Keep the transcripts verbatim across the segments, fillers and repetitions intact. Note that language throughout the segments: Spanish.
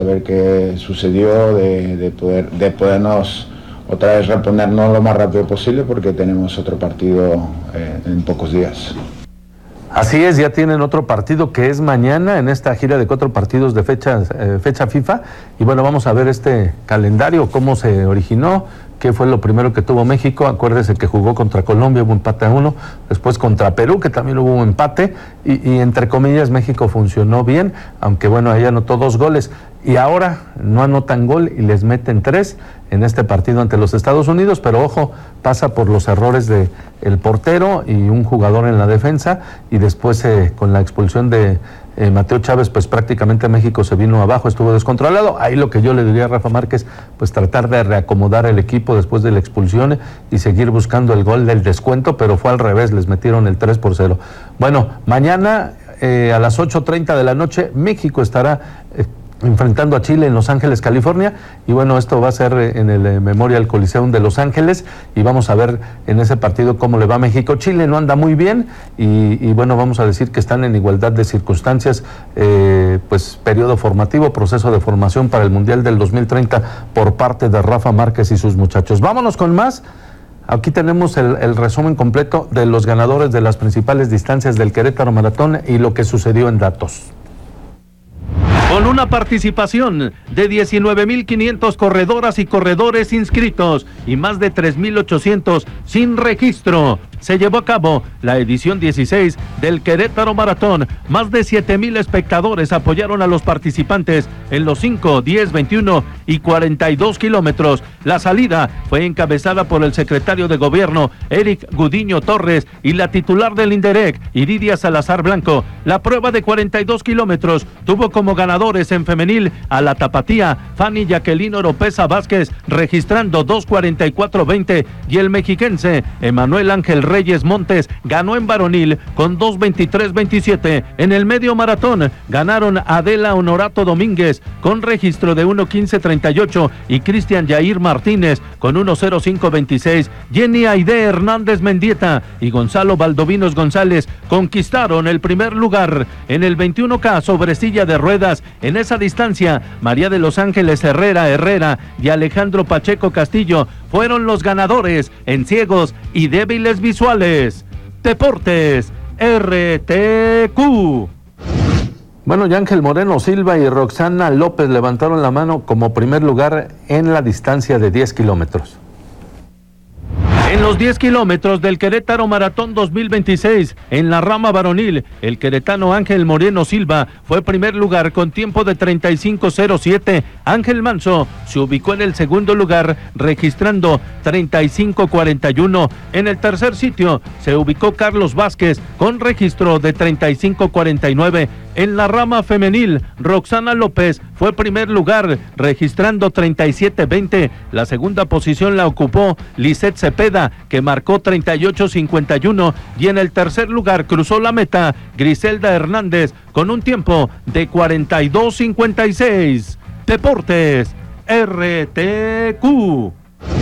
ver qué sucedió, de, de, poder, de podernos otra vez reponernos lo más rápido posible porque tenemos otro partido eh, en pocos días. Así es, ya tienen otro partido que es mañana en esta gira de cuatro partidos de fecha, eh, fecha FIFA. Y bueno, vamos a ver este calendario, cómo se originó, qué fue lo primero que tuvo México. Acuérdese que jugó contra Colombia, hubo empate a uno, después contra Perú, que también hubo un empate, y, y entre comillas México funcionó bien, aunque bueno, ahí anotó dos goles. Y ahora no anotan gol y les meten tres en este partido ante los Estados Unidos, pero ojo, pasa por los errores de el portero y un jugador en la defensa, y después eh, con la expulsión de eh, Mateo Chávez, pues prácticamente México se vino abajo, estuvo descontrolado. Ahí lo que yo le diría a Rafa Márquez, pues tratar de reacomodar el equipo después de la expulsión y seguir buscando el gol del descuento, pero fue al revés, les metieron el tres por cero. Bueno, mañana eh, a las ocho treinta de la noche, México estará Eh, enfrentando a Chile en Los Ángeles, California, y bueno, esto va a ser en el Memorial Coliseum de Los Ángeles, y vamos a ver en ese partido cómo le va a México. Chile no anda muy bien, y, y bueno, vamos a decir que están en igualdad de circunstancias, eh, pues periodo formativo, proceso de formación para el Mundial del dos mil treinta por parte de Rafa Márquez y sus muchachos. Vámonos con más. Aquí tenemos el, el resumen completo de los ganadores de las principales distancias del Querétaro Maratón y lo que sucedió en datos. Con una participación de diecinueve mil quinientos corredoras y corredores inscritos y más de tres mil ochocientos sin registro, se llevó a cabo la edición dieciséis del Querétaro Maratón. Más de siete mil espectadores apoyaron a los participantes en los cinco, diez, veintiuno y cuarenta y dos kilómetros. La salida fue encabezada por el secretario de Gobierno, Eric Gudiño Torres, y la titular del INDEREC, Iridia Salazar Blanco. La prueba de cuarenta y dos kilómetros tuvo como ganadores en femenil a la tapatía Fanny Jacqueline Oropesa Vázquez, registrando dos cuarenta y cuatro veinte, y el mexiquense Emanuel Ángel Reyes Montes ganó en varonil con dos veintitrés veintisiete. En el medio maratón ganaron Adela Honorato Domínguez con registro de uno quince treinta y ocho y Cristian Yair Martínez con uno cero cinco veintiséis. Jenny Aide Hernández Mendieta y Gonzalo Valdovinos González conquistaron el primer lugar. En el veintiuno K sobre silla de ruedas, en esa distancia, María de los Ángeles Herrera Herrera y Alejandro Pacheco Castillo fueron los ganadores en ciegos y débiles visuales. Deportes R T Q. Bueno, y Ángel Moreno Silva y Roxana López levantaron la mano como primer lugar en la distancia de diez kilómetros. En los diez kilómetros del Querétaro Maratón dos mil veintiséis, en la rama varonil, el queretano Ángel Moreno Silva fue primer lugar con tiempo de treinta y cinco cero siete. Ángel Manso se ubicó en el segundo lugar registrando treinta y cinco cuarenta y uno. En el tercer sitio se ubicó Carlos Vázquez con registro de treinta y cinco cuarenta y nueve. En la rama femenil, Roxana López fue primer lugar, registrando treinta y siete veinte. La segunda posición la ocupó Lisette Cepeda, que marcó treinta y ocho cincuenta y uno. Y en el tercer lugar cruzó la meta Griselda Hernández con un tiempo de cuarenta y dos cincuenta y seis. Deportes R T Q.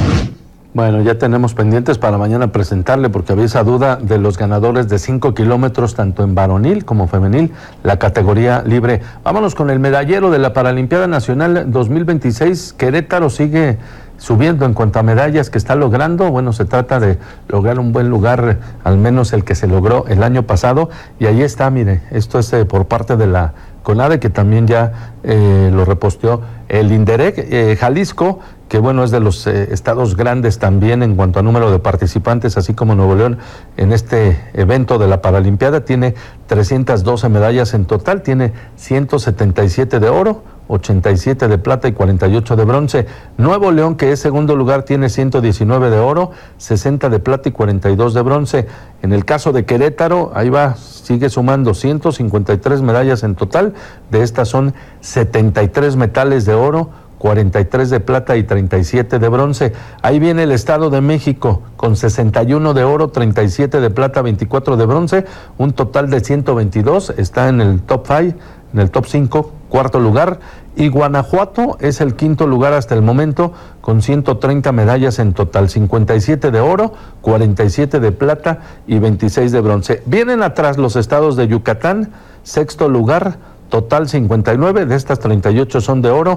Bueno, ya tenemos pendientes para mañana presentarle, porque había esa duda de los ganadores de cinco kilómetros, tanto en varonil como femenil, la categoría libre. Vámonos con el medallero de la Paralimpiada Nacional dos mil veintiséis. Querétaro sigue subiendo en cuanto a medallas que está logrando. Bueno, se trata de lograr un buen lugar, al menos el que se logró el año pasado, y ahí está, mire, esto es eh, por parte de la CONADE, que también ya eh, lo reposteó el INDEREC. eh, Jalisco, que bueno, es de los eh, estados grandes también en cuanto a número de participantes, así como Nuevo León, en este evento de la Paralimpiada, tiene trescientas doce medallas en total, tiene ciento setenta y siete de oro, ochenta y siete de plata y cuarenta y ocho de bronce. Nuevo León, que es segundo lugar, tiene ciento diecinueve de oro, sesenta de plata y cuarenta y dos de bronce. En el caso de Querétaro, ahí va, sigue sumando ciento cincuenta y tres medallas en total. De estas son setenta y tres metales de oro, cuarenta y tres de plata y treinta y siete de bronce. Ahí viene el Estado de México con sesenta y uno de oro, treinta y siete de plata, veinticuatro de bronce, un total de ciento veintidós, está en el top cinco, en el top cinco, cuarto lugar. Y Guanajuato es el quinto lugar hasta el momento con ciento treinta medallas en total, cincuenta y siete de oro, cuarenta y siete de plata y veintiséis de bronce. Vienen atrás los estados de Yucatán, sexto lugar, total cincuenta y nueve, de estas treinta y ocho son de oro